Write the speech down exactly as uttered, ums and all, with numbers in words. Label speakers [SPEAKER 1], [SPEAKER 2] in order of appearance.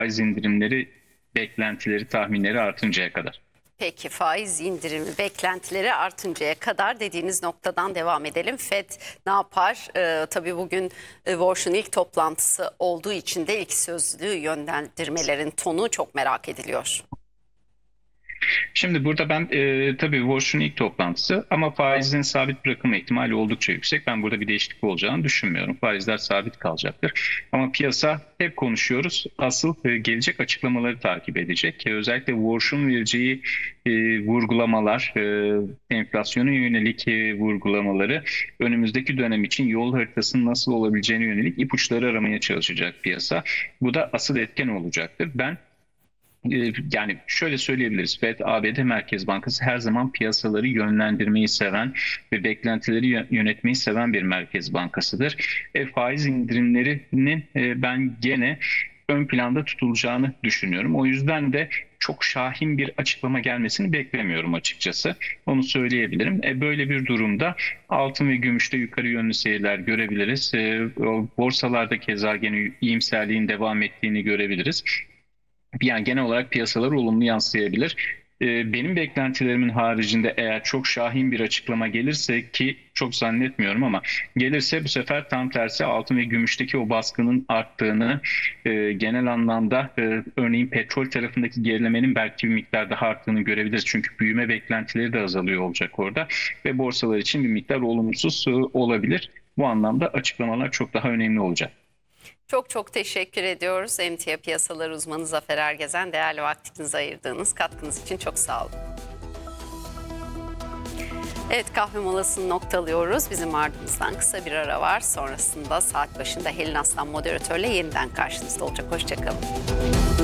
[SPEAKER 1] faiz indirimleri beklentileri, tahminleri artıncaya kadar.
[SPEAKER 2] Peki faiz indirimi beklentileri artıncaya kadar dediğiniz noktadan devam edelim. Fed ne yapar? Ee, tabii bugün e, Warsh'un ilk toplantısı olduğu için de ilk sözlü yönlendirmelerin tonu çok merak ediliyor.
[SPEAKER 1] Şimdi burada ben e, tabii Warsh'un ilk toplantısı ama faizin sabit bırakılma ihtimali oldukça yüksek. Ben burada bir değişiklik olacağını düşünmüyorum. Faizler sabit kalacaktır. Ama piyasa hep konuşuyoruz. Asıl e, gelecek açıklamaları takip edecek. E, özellikle Warsh'un vereceği e, vurgulamalar, e, enflasyona yönelik e, vurgulamaları önümüzdeki dönem için yol haritasının nasıl olabileceğine yönelik ipuçları aramaya çalışacak piyasa. Bu da asıl etken olacaktır. Ben Yani şöyle söyleyebiliriz. Fed, A B D Merkez Bankası her zaman piyasaları yönlendirmeyi seven ve beklentileri yönetmeyi seven bir merkez bankasıdır. E, faiz indirimlerinin e, ben gene ön planda tutulacağını düşünüyorum. O yüzden de çok şahin bir açıklama gelmesini beklemiyorum açıkçası. Onu söyleyebilirim. E, böyle bir durumda altın ve gümüşte yukarı yönlü seyirler görebiliriz. E, borsalarda keza gene iyimserliğin devam ettiğini görebiliriz. Yani genel olarak piyasalara olumlu yansıyabilir. Ee, Benim beklentilerimin haricinde eğer çok şahin bir açıklama gelirse, ki çok zannetmiyorum ama gelirse, bu sefer tam tersi altın ve gümüşteki o baskının arttığını, e, genel anlamda e, örneğin petrol tarafındaki gerilemenin belki bir miktar daha arttığını görebiliriz. Çünkü büyüme beklentileri de azalıyor olacak orada ve borsalar için bir miktar olumsuz e, olabilir. Bu anlamda açıklamalar çok daha önemli olacak.
[SPEAKER 2] Çok çok teşekkür ediyoruz. Emtia Piyasalar Uzmanı Zafer Ergezen, değerli vaktinizi ayırdığınız katkınız için çok sağ olun. Evet, kahve molasını noktalıyoruz. Bizim ardımızdan kısa bir ara var. Sonrasında saat başında Helin Aslan moderatörle yeniden karşınızda olacak. Hoşçakalın.